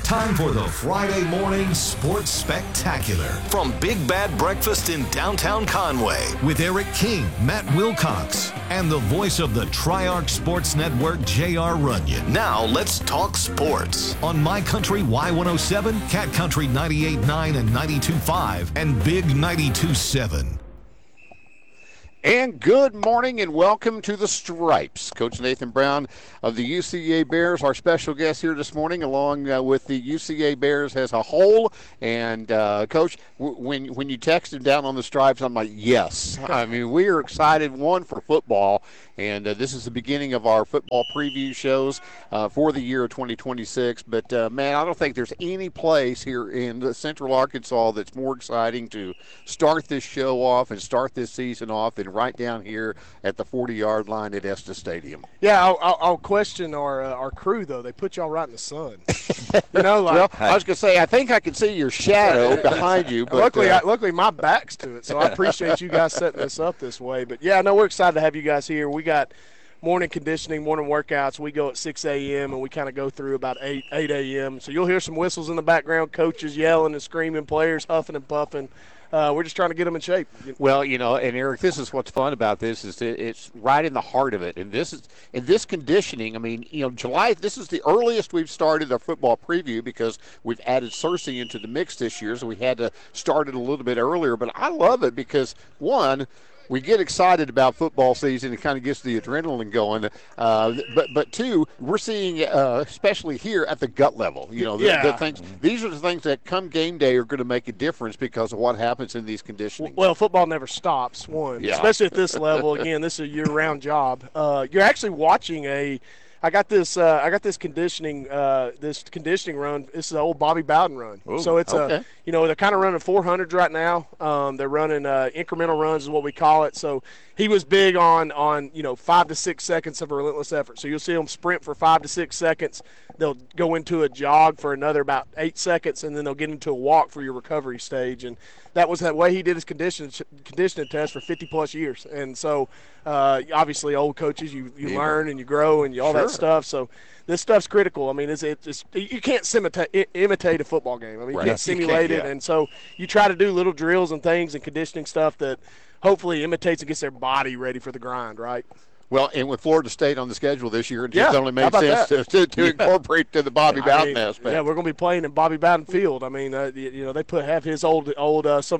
Time for the Friday Morning Sports Spectacular from Big Bad Breakfast in downtown Conway with Eric King, Matt Wilcox, and the voice of the Triarch Sports Network, J.R. Runyon. Now let's talk sports on My Country Y107, Cat Country 98.9 and 92.5, and Big 92.7. And good morning and welcome to the Stripes. Coach Nathan Brown of the UCA Bears, our special guest here this morning, along with the UCA Bears as a whole. And, Coach, when you texted down on the Stripes, I'm like, yes. I mean, we are excited, one, for football. And this is the beginning of our football preview shows for the year of 2026. But, man, I don't think there's any place here in Central Arkansas that's more exciting to start this show off and start this season off than right down here at the 40-yard line at Estes Stadium. Yeah, I'll question our crew, though. They put y'all right in the sun. You know, like, well, I was going to say, I think I can see your shadow behind you. But, luckily, my back's to it, so I appreciate you guys setting this up this way. But, yeah, no, we're excited to have you guys here. We got morning conditioning, morning workouts. We go at 6 a.m., and we kind of go through about 8 a.m. So you'll hear some whistles in the background, coaches yelling and screaming, players huffing and puffing. We're just trying to get them in shape. Well, you know, and Eric, this is what's fun about this is that it's right in the heart of it. And this conditioning, I mean, you know, July, this is the earliest we've started our football preview because we've added Cersei into the mix this year, so we had to start it a little bit earlier. But I love it because, one, we get excited about football season. It kind of gets the adrenaline going. But two, we're seeing, especially here at the gut level, you know, the things. These are the things that come game day are going to make a difference because of what happens in these conditioning. Well, football never stops, especially at this level. Again, this is a year-round job. You're actually watching I got this conditioning run. This is an old Bobby Bowden run. Ooh, so it's okay. They're kind of running 400s right now. They're running incremental runs is what we call it. So he was big on 5 to 6 seconds of a relentless effort. So you'll see them sprint for 5 to 6 seconds. They'll go into a jog for another about 8 seconds, and then they'll get into a walk for your recovery stage. And that was that way he did his conditioning test for 50-plus years. And so obviously old coaches, you learn and you grow and all that stuff. So this stuff's critical. I mean, it's you can't imitate a football game. I mean, you can't simulate it. And so you try to do little drills and things and conditioning stuff that hopefully imitates and gets their body ready for the grind, right? Well, and with Florida State on the schedule this year, it just only made sense to incorporate to the Bobby Bowden aspect. Yeah, we're going to be playing in Bobby Bowden Field. I mean, they have his old hat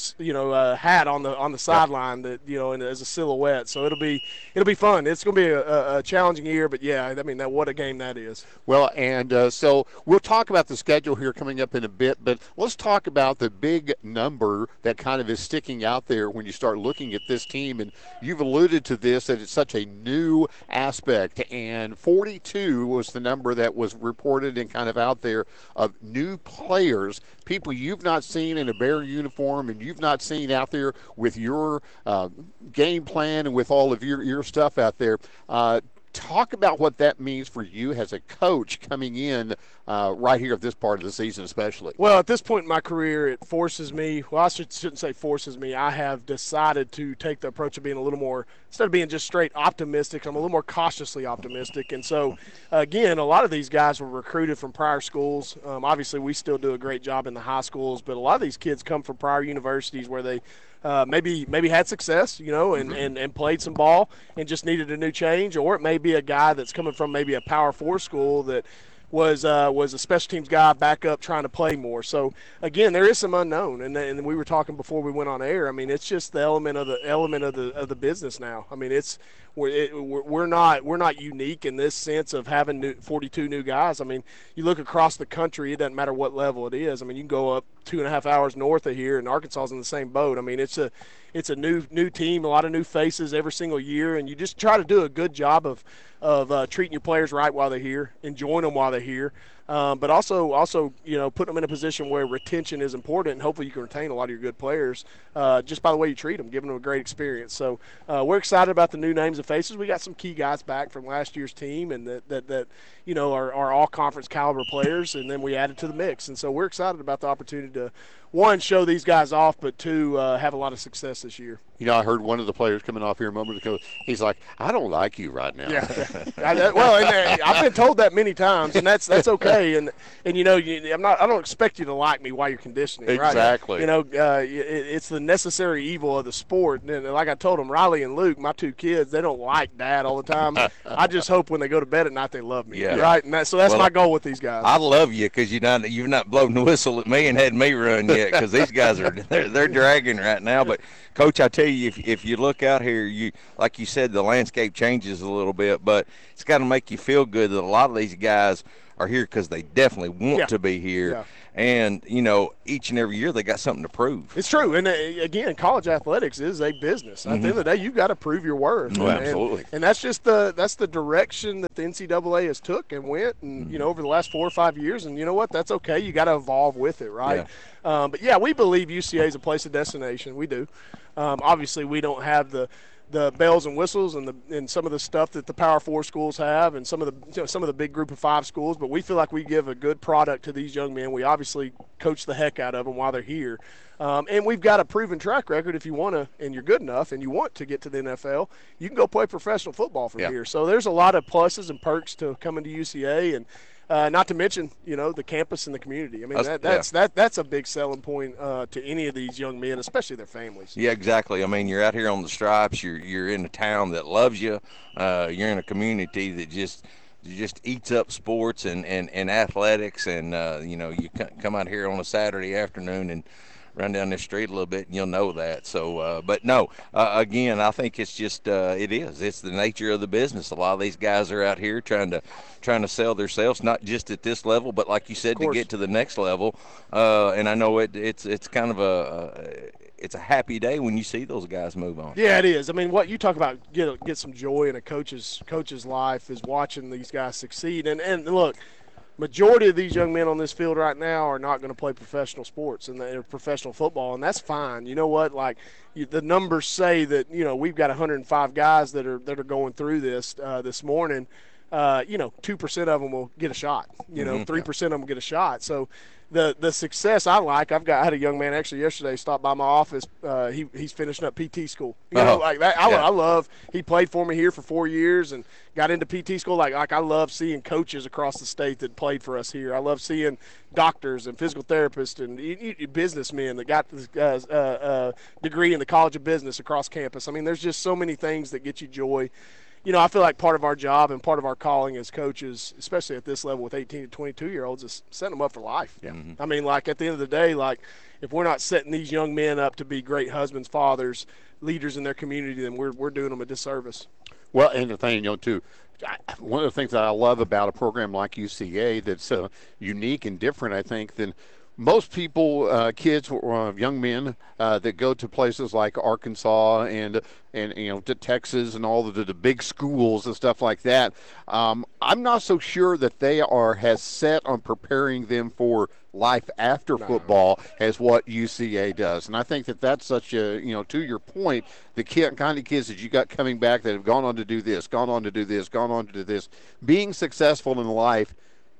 on the sideline that as a silhouette. So it'll be fun. It's going to be a challenging year, but yeah, I mean, what a game that is. Well, and so we'll talk about the schedule here coming up in a bit, but let's talk about the big number that kind of is sticking out there when you start looking at this team. And you've alluded to this, that it's such a new aspect, and 42 was the number that was reported and kind of out there of new players, people you've not seen in a Bear uniform and you've not seen out there with your game plan and with all of your stuff out there. Talk about what that means for you as a coach coming in right here at this part of the season especially. Well, at this point in my career, it forces me – well, I shouldn't say forces me. I have decided to take the approach of being a little more – instead of being just straight optimistic, I'm a little more cautiously optimistic. And so, again, a lot of these guys were recruited from prior schools. Obviously, we still do a great job in the high schools, but a lot of these kids come from prior universities where they maybe had success, and played some ball and just needed a new change. Or it may be a guy that's coming from maybe a Power 4 school that was a special teams guy back up trying to play more. So again, there is some unknown, and we were talking before we went on air. I mean, it's just the element of the business now. I mean, we're not unique in this sense of having 42 new guys. I mean, you look across the country, it doesn't matter what level it is. I mean, you can go up 2.5 hours north of here, and Arkansas is in the same boat. I mean, it's a new team, a lot of new faces every single year, and you just try to do a good job of treating your players right while they're here, enjoying them while they're here, but also putting them in a position where retention is important, and hopefully you can retain a lot of your good players just by the way you treat them, giving them a great experience. So we're excited about the new names and faces. We got some key guys back from last year's team, and that are all conference caliber players, and then we added to the mix. And so we're excited about the opportunity to, one, show these guys off, but two, have a lot of success this year. You know, I heard one of the players coming off here a moment ago. He's like, I don't like you right now. Yeah. I've been told that many times, and that's okay. And you know, I don't expect you to like me while you're conditioning. Exactly. Right? You know, it's the necessary evil of the sport. And like I told them, Riley and Luke, my two kids, they don't like Dad all the time. I just hope when they go to bed at night they love me. Yeah. Right. And that's my goal with these guys. I love you because you've not blown the whistle at me and had me run yet, because these guys are they're dragging right now. But Coach, I tell you, if you look out here, like you said, the landscape changes a little bit, but it's got to make you feel good that a lot of these guys are here because they definitely want to be here. Yeah. And, you know, each and every year they got something to prove. It's true. And, again, college athletics is a business. At the end of the day, you've got to prove your worth. Oh, absolutely. And that's just the direction that the NCAA has took and went, and, you know, over the last 4 or 5 years. And you know what? That's okay. You got to evolve with it, right? Yeah. But, yeah, we believe UCA is a place of destination. We do. Obviously, we don't have the bells and whistles and some of the stuff that the Power 4 schools have, and some of the big Group of 5 schools. But we feel like we give a good product to these young men. We obviously coach the heck out of them while they're here, and we've got a proven track record. If you want to, and you're good enough, and you want to get to the NFL, you can go play professional football from here. So there's a lot of pluses and perks to coming to UCA, and not to mention, you know, the campus and the community. I mean, that's a big selling point to any of these young men, especially their families. Yeah, exactly. I mean, you're out here on the stripes. You're in a town that loves you. You're in a community that just eats up sports and athletics. And, you know, you come out here on a Saturday afternoon and run down this street a little bit, and you'll know that. So, but no, again, I think it's just it's the nature of the business. A lot of these guys are out here trying to sell themselves, not just at this level, but like you said, to get to the next level. And I know it's kind of it's a happy day when you see those guys move on. Yeah, it is. I mean, what you talk about, get some joy in a coach's life is watching these guys succeed. And look, majority of these young men on this field right now are not going to play professional sports and they're professional football, and that's fine. You know what? Like, the numbers say that, you know, we've got 105 guys that are going through this morning. You know, 2% of them will get a shot. You know, 3% of them will get a shot. So the success I like, I had a young man actually yesterday stop by my office. He's finishing up PT school. You know, like that. I love. He played for me here for 4 years and got into PT school. Like I love seeing coaches across the state that played for us here. I love seeing doctors and physical therapists and businessmen that got this degree in the College of Business across campus. I mean, there's just so many things that get you joy. You know, I feel like part of our job and part of our calling as coaches, especially at this level with 18 to 22-year-olds, is setting them up for life. Yeah. I mean, like, at the end of the day, like, if we're not setting these young men up to be great husbands, fathers, leaders in their community, then we're doing them a disservice. Well, and the thing, you know, too, one of the things that I love about a program like UCA that's unique and different, I think, than most people, kids, young men that go to places like Arkansas and you know, to Texas and all the big schools and stuff like that, I'm not so sure that they are as set on preparing them for life after football as what UCA does. And I think that that's such a, you know, to your point, the kind of kids that you got coming back that have gone on to do this, gone on to do this, gone on to do this, being successful in life,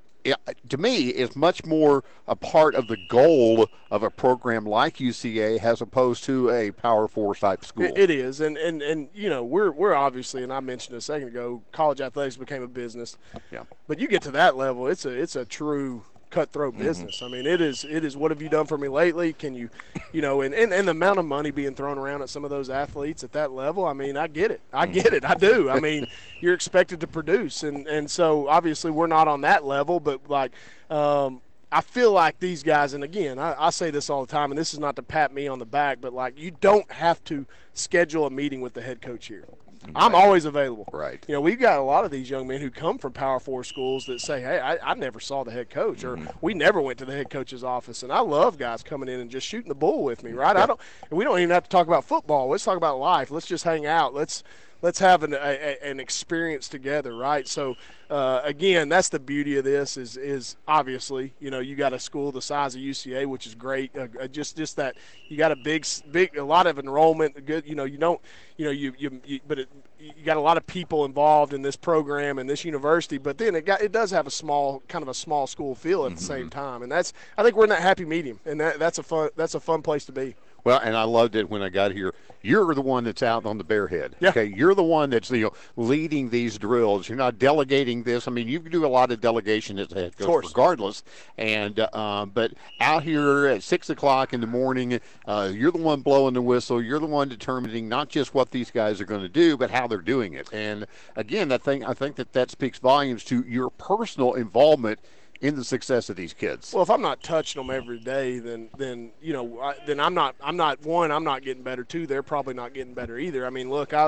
to me, is much more a part of the goal of a program like UCA as opposed to a Power 4 type school. It is, and you know, we're obviously, and I mentioned a second ago, college athletics became a business. Yeah. But you get to that level, it's a true cutthroat business. I mean, it is. What have you done for me lately? Can you know, and the amount of money being thrown around at some of those athletes at that level. I mean, I get it. I do. I mean, you're expected to produce, and so obviously we're not on that level. But like, I feel like these guys, and again, I say this all the time, and this is not to pat me on the back, but like, you don't have to schedule a meeting with the head coach here. I'm always available. Right. You know, we've got a lot of these young men who come from Power 4 schools that say, hey, I never saw the head coach, or we never went to the head coach's office. And I love guys coming in and just shooting the bull with me, right? We don't even have to talk about football. Let's talk about life. Let's just hang out. Let's have an experience together, right? So, again, that's the beauty of this is obviously, you know, you got a school the size of UCA, which is great. Just that you got a lot of enrollment. Good, you know, you don't, you know, but you got a lot of people involved in this program and this university. But then it does have a small school feel at the same time, and I think we're in that happy medium, and that's a fun place to be. Well, and I loved it when I got here. You're the one that's out on the Bearhead. Yeah. Okay, you're the one that's leading these drills. You're not delegating this. I mean, you can do a lot of delegation as head coach, regardless. And but out here at 6 o'clock in the morning, you're the one blowing the whistle. You're the one determining not just what these guys are going to do, but how they're doing it. And again, I think that speaks volumes to your personal involvement in the success of these kids. Well, if I'm not touching them every day, then then I'm not getting better. Two, they're probably not getting better either. I mean, look,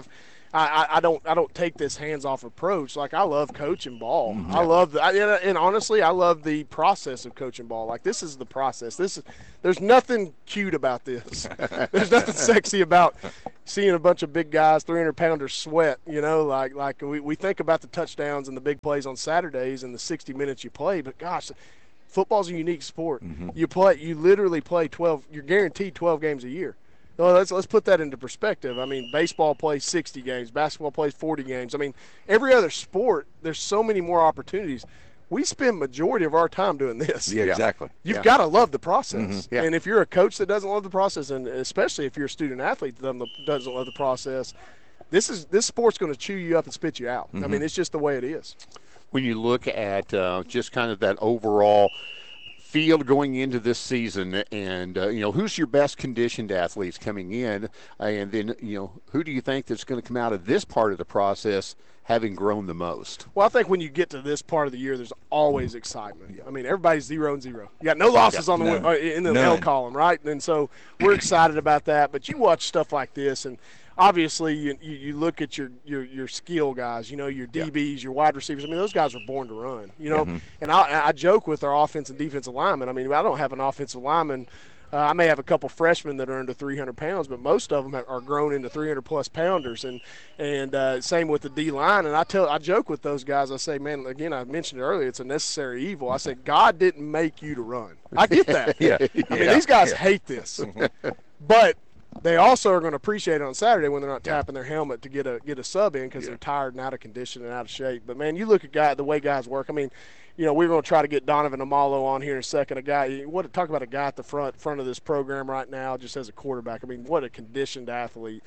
I don't take this hands-off approach. Like, I love coaching ball. Mm-hmm. I love and honestly, I love the process of coaching ball. Like, this is the process. There's nothing cute about this. There's nothing sexy about seeing a bunch of big guys, 300-pounders sweat. Like we think about the touchdowns and the big plays on Saturdays and the 60 minutes you play, but gosh, football's a unique sport. Mm-hmm. You literally play 12. You're guaranteed 12 games a year. Well, let's put that into perspective. I mean, baseball plays 60 games, basketball plays 40 games. I mean, every other sport, there's so many more opportunities. We spend majority of our time doing this. Yeah, exactly. You've got to love the process. Mm-hmm. Yeah. And if you're a coach that doesn't love the process, and especially if you're a student athlete that doesn't love the process, this sport's going to chew you up and spit you out. Mm-hmm. I mean, it's just the way it is. When you look at just kind of that overall field going into this season, and who's your best conditioned athletes coming in, and then who do you think that's going to come out of this part of the process having grown the most? Well, I think when you get to this part of the year, there's always excitement. Yeah. I mean, everybody's 0-0. You got no losses in the L column, right? And so we're excited about that. But you watch stuff like this, and obviously you look at your skill guys, your DBs, your wide receivers. I mean, those guys are born to run, Mm-hmm. And I joke with our offensive and defensive linemen. I mean, I don't have an offensive lineman. I may have a couple freshmen that are under 300 pounds, but most of them are grown into 300-plus pounders, and same with the D-line. And I joke with those guys. I say, man, again, I mentioned it earlier, it's a necessary evil. I say, God didn't make you to run. I get that. I mean, these guys hate this, but they also are going to appreciate it on Saturday when they're not tapping their helmet to get a sub in because they're tired and out of condition and out of shape. But, man, you look at the way guys work. I mean, we're going to try to get Donovan Amalo on here in a second. Talk about a guy at the front of this program right now just as a quarterback. I mean, what a conditioned athlete.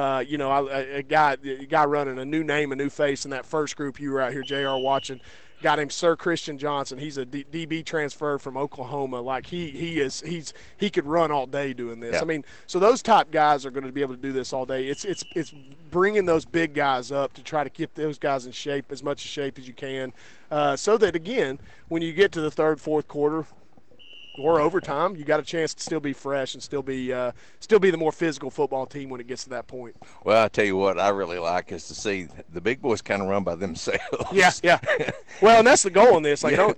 A guy running a new name, a new face in that first group you were out here, JR, watching. Guy named Sir Christian Johnson. He's a DB transfer from Oklahoma. Like he could run all day doing this. Yeah. I mean, so those top guys are going to be able to do this all day. It's bringing those big guys up to try to keep those guys in shape, as much shape as you can, so that again, when you get to the third, fourth quarter or overtime, you got a chance to still be fresh and still be the more physical football team when it gets to that point. Well, I tell you what, I really like is to see the big boys kind of run by themselves. Yeah. Well, and that's the goal in this. Like, don't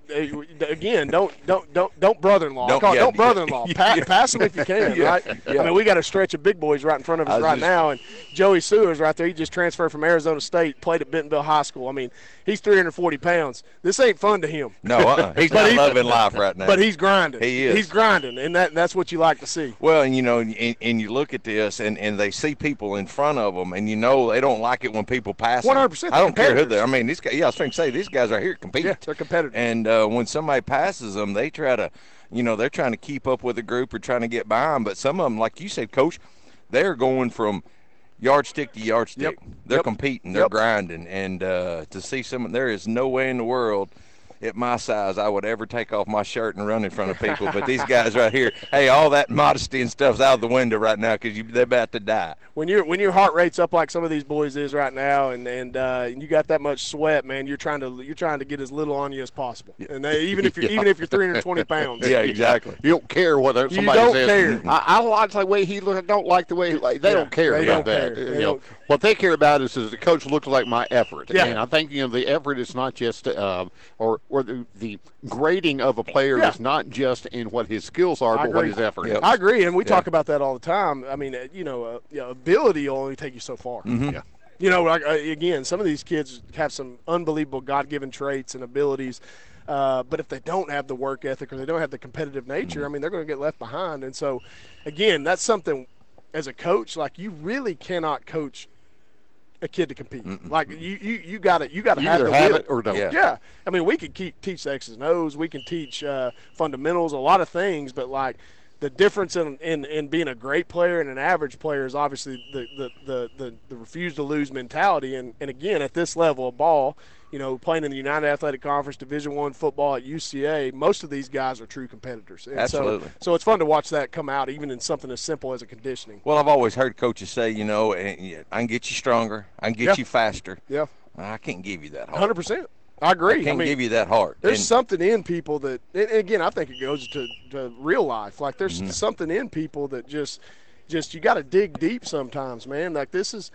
brother-in-law. Don't brother-in-law. Pass them if you can, right? Yeah. I mean, we got a stretch of big boys right in front of us now, and Joey Sewers right there. He just transferred from Arizona State, played at Bentonville High School. I mean, he's 340 pounds. This ain't fun to him. No, he's not loving life right now. But he's grinding. He is. He's grinding, and that's what you like to see. Well, and and you look at this, and they see people in front of them, and they don't like it when people pass 100%. I don't care who they are. I mean, these guys. Yeah, I was trying to say these guys are here to compete. Yeah, they're competitors. And when somebody passes them, they try to, they're trying to keep up with the group or trying to get by them. But some of them, like you said, Coach, they're going from yardstick to yardstick. Yep. They're competing. They're grinding. And to see there is no way in the world at my size I would ever take off my shirt and run in front of people. But these guys right here, hey, all that modesty and stuff's out the window right now because they're about to die. When your heart rate's up like some of these boys is right now, and you got that much sweat, man, you're trying to get as little on you as possible. And even if you're 320 pounds. Yeah, exactly. You don't care what somebody says. You don't care. I like the way he looks. I don't like the way they don't care about that. What they care about is the coach looks like my effort. Yeah. And I think the effort is not just or the grading of a player is not just in what his skills are, but what his effort is. I agree, and we talk about that all the time. I mean, ability will only take you so far. Mm-hmm. Yeah. Again, some of these kids have some unbelievable God-given traits and abilities, but if they don't have the work ethic or they don't have the competitive nature, I mean, they're going to get left behind. And so, again, that's something as a coach, like you really cannot coach a kid to compete. Mm-mm. Like you got to have it or don't. Yeah. I mean, we can teach the X's and O's. We can teach fundamentals, a lot of things, but like the difference in being a great player and an average player is obviously the refuse to lose mentality. And again, at this level of ball, you know, playing in the United Athletic Conference, Division I football at UCA, most of these guys are true competitors. And Absolutely. So it's fun to watch that come out, even in something as simple as a conditioning. Well, I've always heard coaches say, you know, I can get you stronger, I can get you faster. Yeah. I can't give you that heart. 100%. I agree. I can't give you that heart. There's something in people that, and again, I think it goes to real life. Like there's something in people that just you got to dig deep sometimes, man. Like this is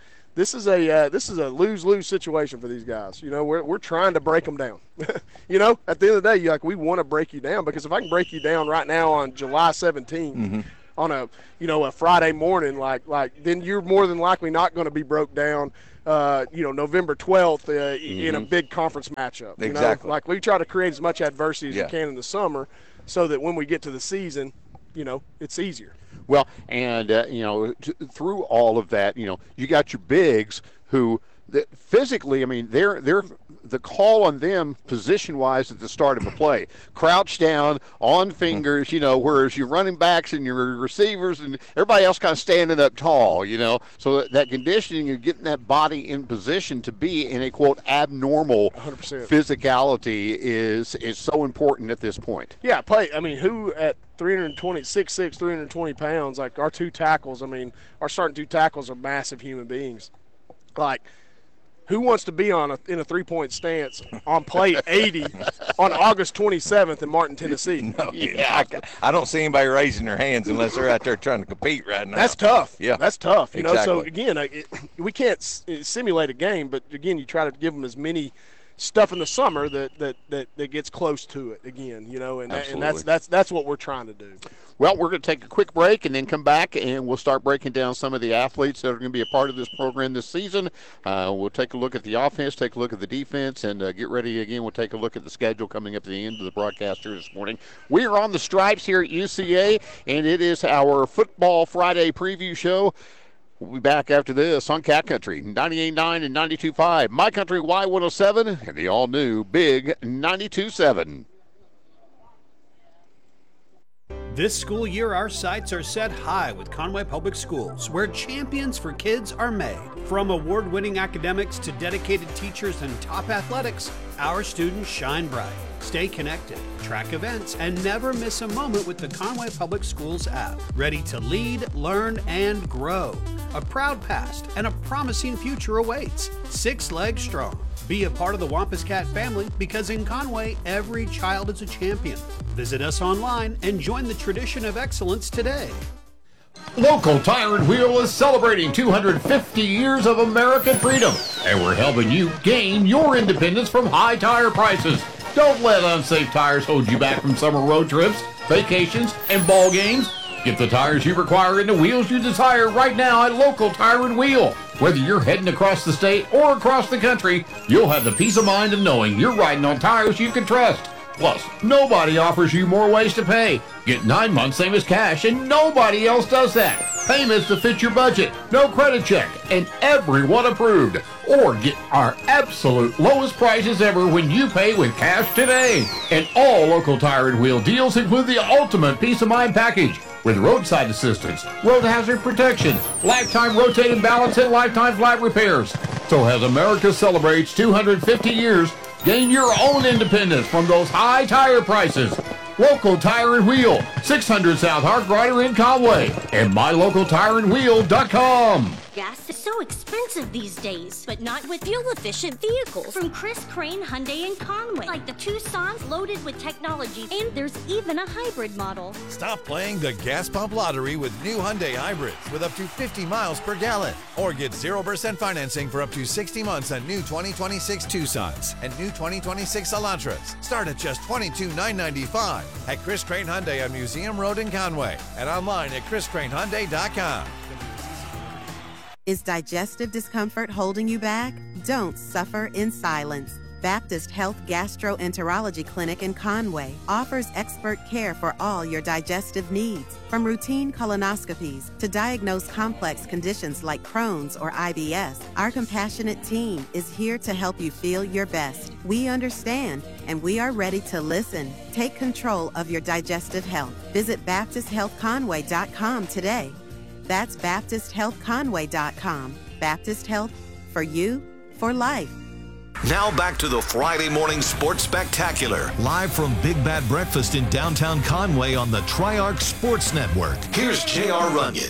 a lose-lose situation for these guys. You know, we're trying to break them down. You know, at the end of the day, we want to break you down, because if I can break you down right now on July 17th on a Friday morning, like then you're more than likely not going to be broke down. November 12th in a big conference matchup. Exactly. Like we try to create as much adversity as you can in the summer, so that when we get to the season, it's easier. Well, and through all of that, you got your bigs who physically, I mean, they're the call on them position-wise at the start of a play. Crouch down, on fingers, whereas your running backs and your receivers and everybody else kind of standing up tall, So that conditioning, you're getting that body in position to be in a, quote, abnormal 100%. physicality is so important at this point. Yeah, who at 6'6", 320 pounds, like our two tackles, our starting two tackles are massive human beings. Like, who wants to be in a 3-point stance on play 80 on August 27th in Martin, Tennessee? No, I don't see anybody raising their hands unless they're out there trying to compete right now. That's tough. Yeah, that's tough. Exactly. So again, we can't simulate a game, but again, you try to give them as many stuff in the summer that gets close to it again. And that's what we're trying to do. Well, we're going to take a quick break and then come back, and we'll start breaking down some of the athletes that are going to be a part of this program this season. We'll take a look at the offense, take a look at the defense, and get ready again. We'll take a look at the schedule coming up at the end of the broadcast here this morning. We are on the Stripes here at UCA, and it is our Football Friday preview show. We'll be back after this on Cat Country 98.9 and 92.5, My Country Y107, and the all-new Big 92.7. This school year, our sights are set high with Conway Public Schools, where champions for kids are made. From award-winning academics to dedicated teachers and top athletics, our students shine bright. Stay connected, track events, and never miss a moment with the Conway Public Schools app. Ready to lead, learn, and grow. A proud past and a promising future awaits. 6 legs strong. Be a part of the Wampus Cat family, because in Conway, every child is a champion. Visit us online and join the tradition of excellence today. Local Tire and Wheel is celebrating 250 years of American freedom, and we're helping you gain your independence from high tire prices. Don't let unsafe tires hold you back from summer road trips, vacations, and ball games. Get the tires you require and the wheels you desire right now at Local Tire and Wheel. Whether you're heading across the state or across the country, you'll have the peace of mind of knowing you're riding on tires you can trust. Plus, nobody offers you more ways to pay. Get 9 months same as cash, and nobody else does that. Payments to fit your budget, no credit check, and everyone approved. Or get our absolute lowest prices ever when you pay with cash today. And all Local Tire and Wheel deals include the ultimate peace of mind package, with roadside assistance, road hazard protection, lifetime rotating balance, and lifetime flat repairs. So as America celebrates 250 years, gain your own independence from those high tire prices. Local Tire and Wheel, 600 South Hartrider in Conway, and mylocaltireandwheel.com. Gas is so expensive these days, but not with fuel-efficient vehicles from Chris Crane Hyundai in Conway, like the Tucson's loaded with technology, and there's even a hybrid model. Stop playing the gas pump lottery with new Hyundai hybrids with up to 50 miles per gallon, or get 0% financing for up to 60 months on new 2026 Tucsons and new 2026 Elantras. Start at just $22,995 at Chris Crane Hyundai on Museum Road in Conway and online at chriscranehyundai.com. Is digestive discomfort holding you back? Don't suffer in silence. Baptist Health Gastroenterology Clinic in Conway offers expert care for all your digestive needs, from routine colonoscopies to diagnose complex conditions like Crohn's or IBS. Our compassionate team is here to help you feel your best. We understand, and we are ready to listen. Take control of your digestive health. Visit BaptistHealthConway.com today. That's BaptistHealthConway.com. Baptist Health, for you, for life. Now back to the Friday Morning Sports Spectacular, live from Big Bad Breakfast in downtown Conway on the Triarch Sports Network. Here's J.R. Runyon.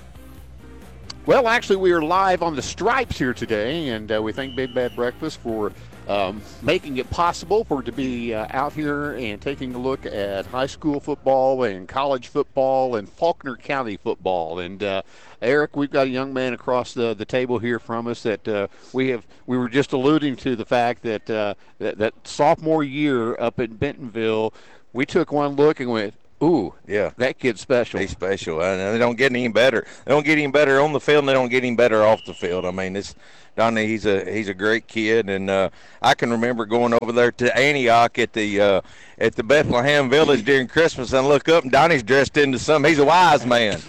Well, actually, we are live on the Stripes here today, and we thank Big Bad Breakfast for making it possible for it to be out here and taking a look at high school football and college football and Faulkner County football. And Eric, we've got a young man across the table here from us that we were just alluding to the fact that that sophomore year up in Bentonville, we took one look and went, ooh, yeah, that kid's special. He's special, and they don't get any better. They don't get any better on the field, and they don't get any better off the field. I mean, Donnie, he's a great kid, and I can remember going over there to Antioch at the Bethlehem Village during Christmas, and look up, and Donnie's dressed into something. He's a wise man.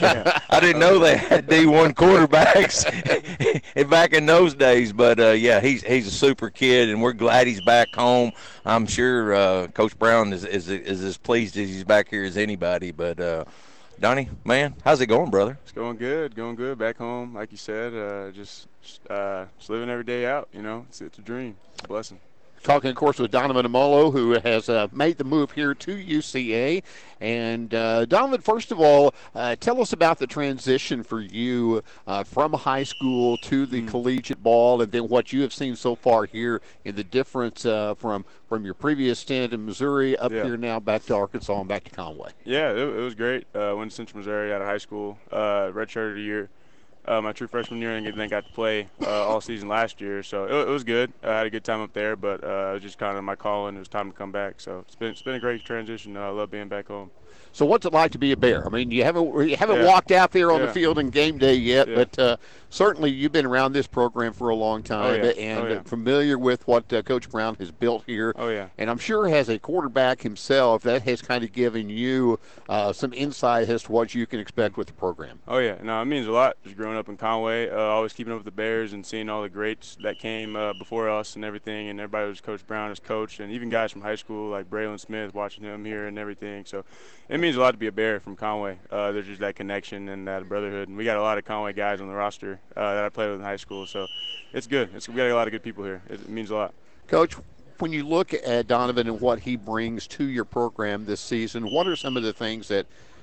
I didn't know they had D1 quarterbacks back in those days, but yeah, he's a super kid, and we're glad he's back home. I'm sure Coach Brown is as pleased as he's back here as anybody, but. Donnie, man, how's it going, brother? It's going good. Back home, like you said, just living every day out. You know, it's a dream, it's a blessing. Talking, of course, with Donovan Amolo, who has made the move here to UCA. And Donovan, first of all, tell us about the transition for you from high school to the collegiate ball, and then what you have seen so far here in the difference from your previous stint in Missouri up here now back to Arkansas and back to Conway. Yeah, it was great. Went to Central Missouri out of high school, redshirted a year. My true freshman year, and then got to play all season last year, so it was good. I had a good time up there, but it was just kind of my calling. It was time to come back, so it's been a great transition. I love being back home. So what's it like to be a Bear? I mean, you haven't walked out there on the field in game day yet, but certainly you've been around this program for a long time and familiar with what Coach Brown has built here. Oh, yeah. And I'm sure as a quarterback himself, that has kind of given you some insight as to what you can expect with the program. Oh, yeah. No, it means a lot just growing up in Conway, always keeping up with the Bears and seeing all the greats that came before us and everything, and everybody was Coach Brown as coach, and even guys from high school like Braylon Smith, watching him here and everything. So it means a lot to be a Bear from Conway. There's just that connection and that brotherhood. And we got a lot of Conway guys on the roster that I played with in high school. So it's good. We got a lot of good people here. It means a lot. Coach, when you look at Donovan and what he brings to your program this season, what are some of the things that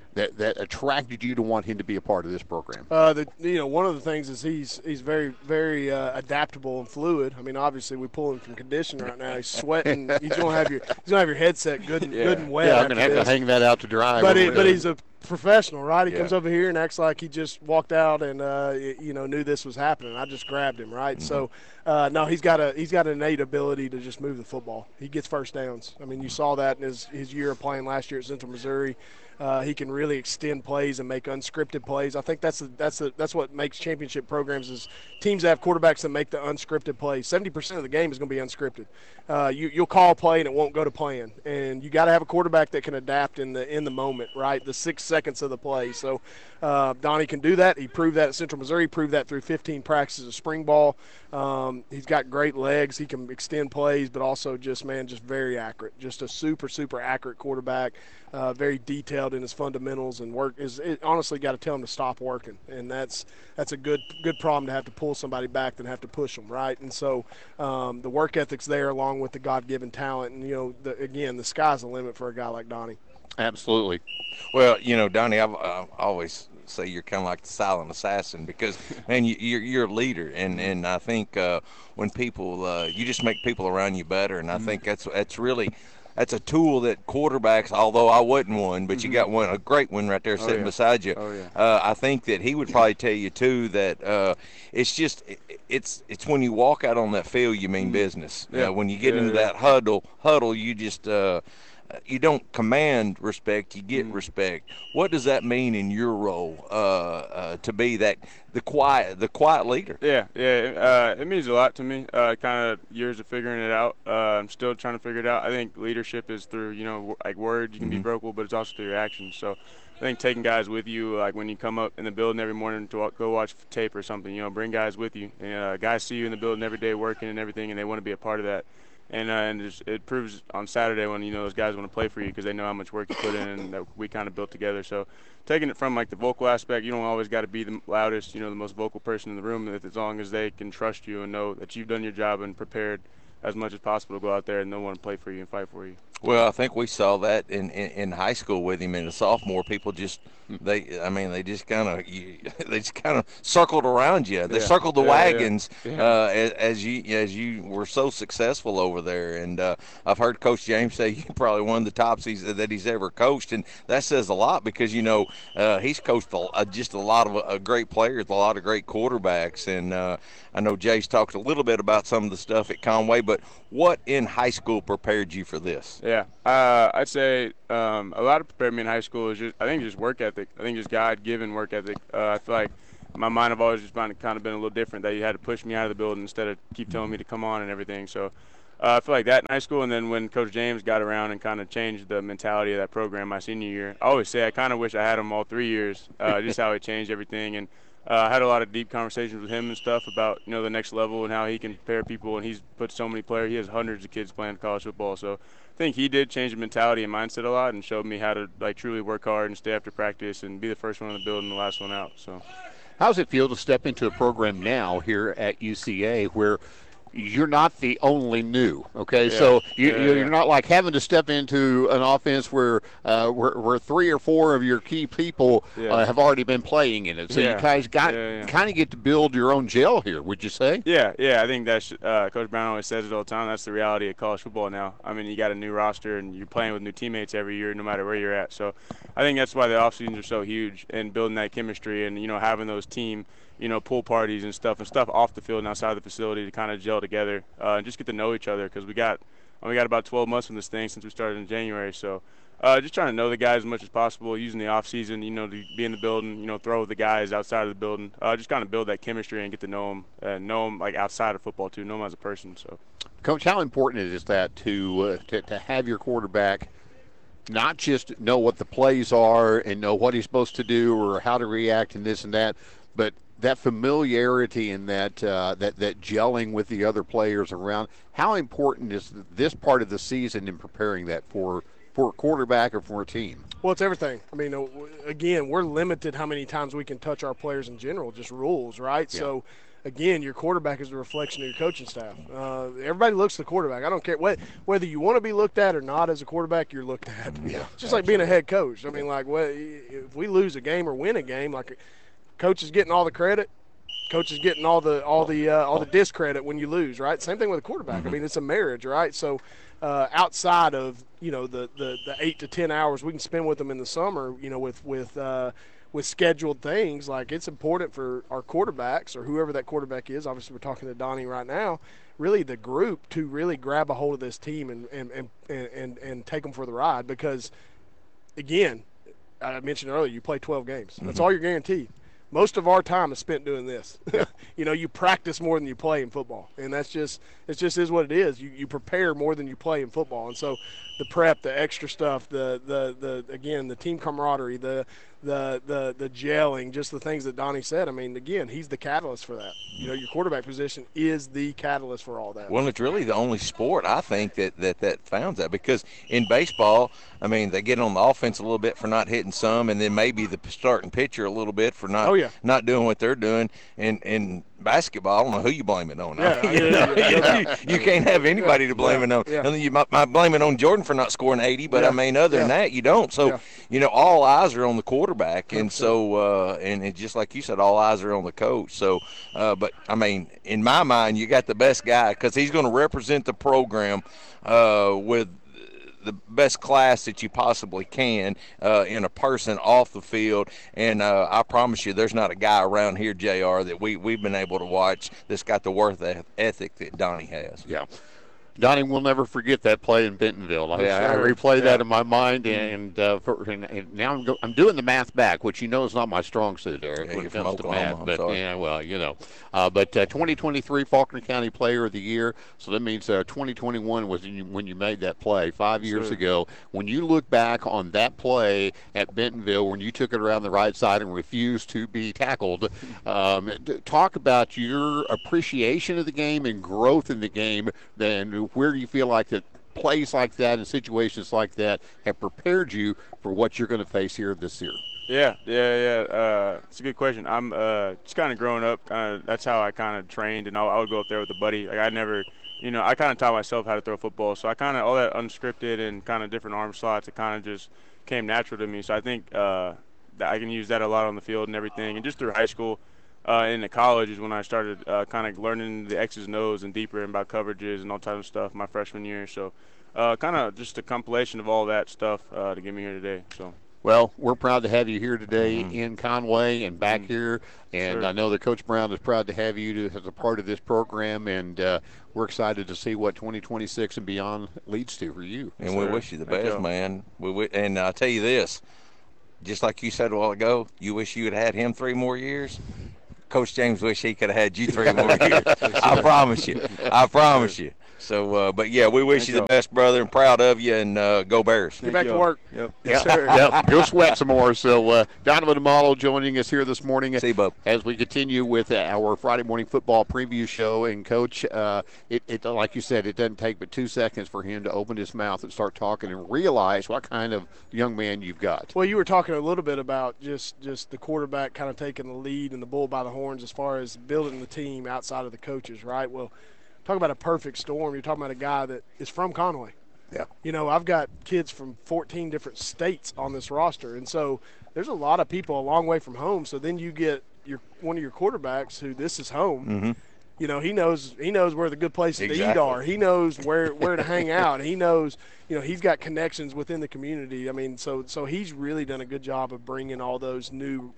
attracted you to want him to be a part of this program? One of the things is he's very, very adaptable and fluid. I mean, obviously we pull him from condition right now. He's sweating. He's gonna have your headset good and wet. Yeah, I'm gonna have to hang that out to dry. But he's a professional, right? He comes over here and acts like he just walked out and knew this was happening. I just grabbed him, right? Mm-hmm. So no, he's got an innate ability to just move the football. He gets first downs. I mean, you saw that in his year of playing last year at Central Missouri. He can really extend plays and make unscripted plays. I think that's what makes championship programs is teams that have quarterbacks that make the unscripted plays. 70% of the game is going to be unscripted. You'll call a play and it won't go to plan, and you got to have a quarterback that can adapt in the moment, right? The 6 seconds of the play. So Donnie can do that. He proved that at Central Missouri. He proved that through 15 practices of spring ball. He's got great legs. He can extend plays, but also just very accurate. Just a super, super accurate quarterback. Very detailed in his fundamentals, and honestly got to tell him to stop working, and that's a good problem to have to pull somebody back than have to push them, right? And so the work ethic's there along with the God-given talent, and the sky's the limit for a guy like Donnie. Absolutely. Well, Donnie, I've always say you're kind of like the silent assassin because, man, you're a leader, and I think when people you just make people around you better, and I think that's really. That's a tool that quarterbacks, although I wasn't one, but you got a great one right there sitting beside you. Oh, yeah. I think that he would probably tell you, too, that it's when you walk out on that field you mean business. Yeah. When you get into that huddle, you just you don't command respect, you get respect. What does that mean in your role to be the quiet leader? Yeah, it means a lot to me. Kind of years of figuring it out. I'm still trying to figure it out. I think leadership is through, like words. You can be vocal, but it's also through your actions. So I think taking guys with you, like when you come up in the building every morning to go watch tape or something, bring guys with you. And guys see you in the building every day working and everything, and they want to be a part of that. And it proves on Saturday when, those guys want to play for you because they know how much work you put in and that we kind of built together. So taking it from, like, the vocal aspect, you don't always got to be the loudest, the most vocal person in the room, as long as they can trust you and know that you've done your job and prepared as much as possible to go out there and they'll want to play for you and fight for you. Well, I think we saw that in high school with him. In a sophomore, people just they just kind of circled around you. They circled the wagons as you were so successful over there. And I've heard Coach James say you're probably one of the tops that he's ever coached, and that says a lot because he's coached just a lot of great players, a lot of great quarterbacks. And I know Jay's talked a little bit about some of the stuff at Conway, but what in high school prepared you for this? Yeah, I'd say a lot of prepared me in high school is just work ethic. I think just God-given work ethic. I feel like my mind have always just kind of been a little different, that you had to push me out of the building instead of keep telling me to come on and everything. So I feel like that in high school, and then when Coach James got around and kind of changed the mentality of that program my senior year, I always say I kind of wish I had him all 3 years, just how he changed everything. And I had a lot of deep conversations with him and stuff about, the next level and how he can prepare people, and he's put so many players. He has hundreds of kids playing college football. So I think he did change the mentality and mindset a lot and showed me how to, like, truly work hard and stay after practice and be the first one in the building and the last one out. So how does it feel to step into a program now here at UCA where you're not the only new, okay? Yeah. So you're not like having to step into an offense where 3 or 4 of your key people have already been playing in it. So you guys kind of get to build your own gel here, would you say? Yeah. I think that's Coach Brown always says it all the time. That's the reality of college football now. I mean, you got a new roster and you're playing with new teammates every year, no matter where you're at. So I think that's why the off seasons are so huge, and building that chemistry and having those team pool parties and stuff off the field and outside the facility to kind of gel together and just get to know each other, because we got about 12 months from this thing since we started in January. So just trying to know the guys as much as possible, using the off season, to be in the building, throw with the guys outside of the building, just kind of build that chemistry and get to know them like outside of football too, know them as a person. So, Coach, how important is that to have your quarterback not just know what the plays are and know what he's supposed to do or how to react and this and that, but that familiarity and that gelling with the other players around? How important is this part of the season in preparing that for a quarterback or for a team? Well, it's everything. I mean, again, we're limited how many times we can touch our players in general, just rules, right? Yeah. So, again, your quarterback is a reflection of your coaching staff. Everybody looks at the quarterback. I don't care whether you want to be looked at or not as a quarterback, you're looked at. Yeah, it's just like being a head coach. I mean, like, if we lose a game or win a game, like, coach is getting all the credit. Coach is getting all the discredit when you lose, right? Same thing with a quarterback. Mm-hmm. I mean, it's a marriage, right? So outside of the 8 to 10 hours we can spend with them in the summer, with scheduled things, like, it's important for our quarterbacks or whoever that quarterback is. Obviously, we're talking to Donnie right now. Really, the group to really grab a hold of this team and take them for the ride, because, again, I mentioned earlier, you play 12 games. Mm-hmm. That's all you're guaranteed. Most of our time is spent doing this. You practice more than you play in football, and it just is what it is. You prepare more than you play in football, and so the prep, the extra stuff, again, the team camaraderie, the gelling, just the things that Donnie said. I mean, again, he's the catalyst for that. Your quarterback position is the catalyst for all that. Well, it's really the only sport, I think, that founds that, because in baseball, I mean, they get on the offense a little bit for not hitting some, and then maybe the starting pitcher a little bit for not doing what they're doing. And basketball, I don't know who you blame it on. You can't have anybody to blame it on. Yeah. You might blame it on Jordan for not scoring 80, but I mean, other than that, you don't. So, all eyes are on the quarterback, and so and it, just like you said, all eyes are on the coach. So, but I mean, in my mind, you got the best guy, because he's going to represent the program with the best class that you possibly can in a person off the field. And I promise you, there's not a guy around here, JR, that we've been able to watch that's got the work ethic that Donnie has. Yeah. Donnie will never forget that play in Bentonville. I replay that in my mind, and now I'm doing the math back, which is not my strong suit, Eric, when it comes to math. But but 2023 Faulkner County Player of the Year. So that means 2021 was when you made that play 5 years ago. When you look back on that play at Bentonville, when you took it around the right side and refused to be tackled, talk about your appreciation of the game and growth in the game. Then where do you feel like that plays like that and situations like that have prepared you for what you're going to face here this year? Yeah. It's a good question. I'm just kind of growing up. That's how I kind of trained, and I would go up there with a buddy. Like I never, I kind of taught myself how to throw football. So I kind of all that unscripted and kind of different arm slots. It kind of just came natural to me. So I think that I can use that a lot on the field and everything, and just through high school. Into college is when I started kind of learning the X's and O's and deeper about coverages and all types of stuff my freshman year. So kind of just a compilation of all that stuff to get me here today. So. Well, we're proud to have you here today in Conway and back here. And I know that Coach Brown is proud to have you as a part of this program. And we're excited to see what 2026 and beyond leads to for you. And we wish you the best, man. And I'll tell you this, just like you said a while ago, you wish you had had him 3 more years. Coach James wish he could have had you 3 more years. I promise you. So, but yeah, we wish you the best, brother, and proud of you, and go Bears. Get back to work. Yep. Yes, sir. Yep. Go sweat some more. So, Donovan Amalo joining us here this morning. See you, bub. As we continue with our Friday morning football preview show. And, Coach, it like you said, it doesn't take but 2 seconds for him to open his mouth and start talking and realize what kind of young man you've got. Well, you were talking a little bit about just the quarterback kind of taking the lead and the bull by the horns as far as building the team outside of the coaches, right? Well, talk about a perfect storm. You're talking about a guy that is from Conway. Yeah. I've got kids from 14 different states on this roster, and so there's a lot of people a long way from home. So then you get one of your quarterbacks who this is home. Mm-hmm. He knows where the good places to eat are. He knows where to hang out. He knows, he's got connections within the community. I mean, so he's really done a good job of bringing all those new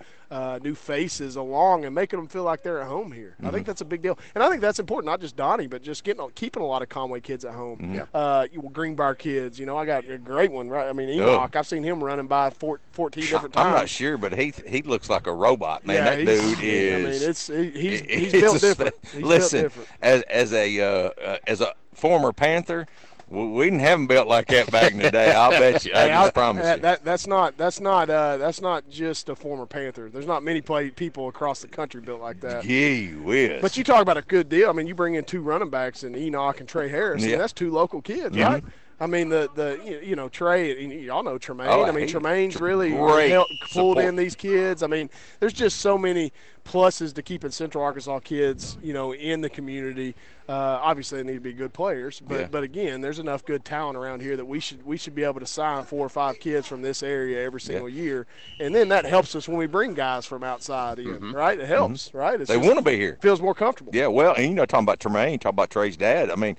faces along and making them feel like they're at home here. I think that's a big deal, and I think that's important. Not just Donnie, but just keeping a lot of Conway kids at home. Greenbrier kids. I got a great one, right? I mean, Enoch. I've seen him running by 14 different times. I'm not sure, but he looks like a robot, man. That dude is. I mean, he's built different. Listen, as a former Panther, we didn't have them built like that back in the day. I'll bet you. I promise you. That's not just a former Panther. There's not many people across the country built like that. Gee whiz. But you talk about a good deal. I mean, you bring in 2 running backs and Enoch and Trey Harris. And that's 2 local kids, right? I mean, Trey, y'all know Tremaine. I mean, Tremaine's really pulled in these kids. I mean, there's just so many pluses to keeping Central Arkansas kids, in the community. Obviously, they need to be good players, but again, there's enough good talent around here that we should be able to sign 4 or 5 kids from this area every single year, and then that helps us when we bring guys from outside in, right? It helps, right? They want to be here. Feels more comfortable. Yeah, well, and talking about Tremaine, talking about Trey's dad. I mean,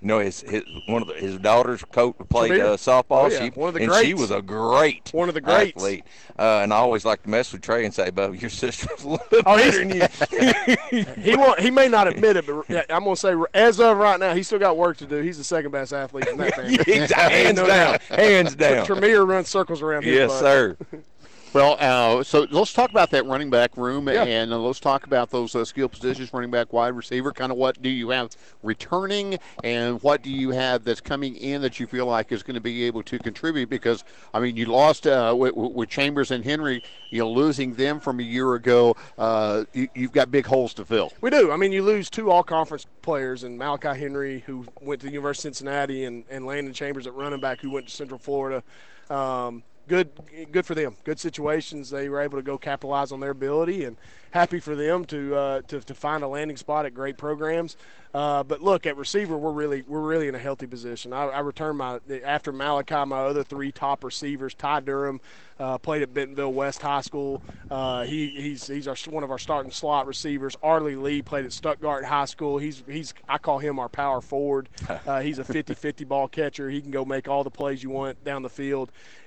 his daughter's coach played softball. One of the greats. She was a great one of the greats. Athlete. And I always like to mess with Trey and say, "Bub, your sister's a little bit better than you." He may not admit it, but I'm gonna say, as of right now, he's still got work to do. He's the second best athlete in that family. Hands down. Tremere runs circles around his Yes, butt. sir. Well, so let's talk about that running back room, and let's talk about those skill positions, running back, wide receiver. Kind of what do you have returning, and what do you have that's coming in that you feel like is going to be able to contribute? Because, I mean, you lost with Chambers and Henry, losing them from a year ago. You've got big holes to fill. We do. I mean, you lose 2 all-conference players, and Malachi Henry, who went to the University of Cincinnati, and Landon Chambers at running back, who went to Central Florida. Good for them. Good situations. They were able to go capitalize on their ability, and happy for them to find a landing spot at great programs. But look, at receiver, we're really in a healthy position. I returned after Malachi, my other 3 top receivers. Ty Durham played at Bentonville West High School. He's one of our starting slot receivers. Arlie Lee played at Stuttgart High School. I call him our power forward. He's a 50-50 ball catcher. He can go make all the plays you want down the field. And then Tyrell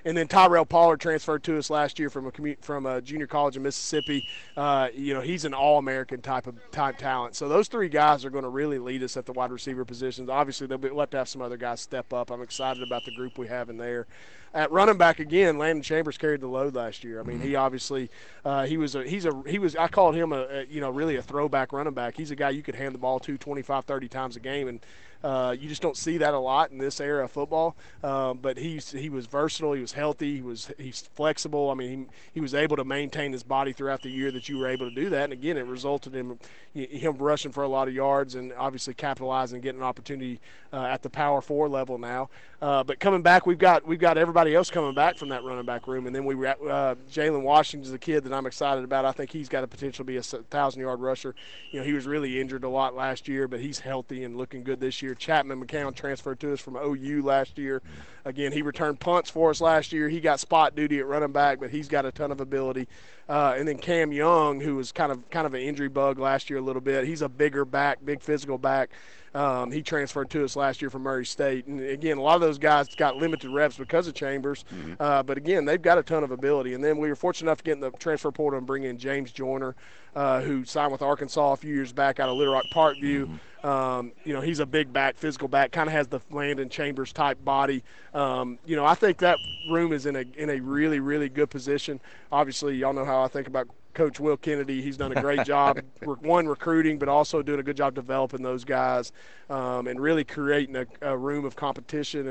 Tyrell Pollard transferred to us last year from a junior college in Mississippi. He's an All-American type talent. So those three guys are going to really lead us at the wide receiver positions. Obviously, we'll have to have some other guys step up. I'm excited about the group we have in there. At running back again, Landon Chambers carried the load last year. I mean, he obviously he was I called him really a throwback running back. He's a guy you could hand the ball to 25, 30 times a game, and you just don't see that a lot in this era of football. But he was versatile. He was healthy. He's flexible. I mean, he was able to maintain his body throughout the year that you were able to do that. And again, it resulted in him rushing for a lot of yards and obviously capitalizing and getting an opportunity at the Power 4 level now. But coming back, we've got everybody else coming back from that running back room, and then Jalen Washington's a kid that I'm excited about. I think he's got the potential to be a 1,000-yard rusher. He was really injured a lot last year, but he's healthy and looking good this year. Chapman McCown transferred to us from OU last year. Again, he returned punts for us last year. He got spot duty at running back, but he's got a ton of ability. And then Cam Young, who was kind of an injury bug last year a little bit. He's a bigger back, big physical back. He transferred to us last year from Murray State. And, again, a lot of those guys got limited reps because of Chambers. But, again, they've got a ton of ability. And then we were fortunate enough to get in the transfer portal and bring in James Joyner, who signed with Arkansas a few years back out of Little Rock Parkview. He's a big back, physical back, kind of has the Landon Chambers type body. I think that room is in a really, really good position. Obviously, y'all know how I think about Coach Will Kennedy. He's done a great job, recruiting, but also doing a good job developing those guys and really creating a room of competition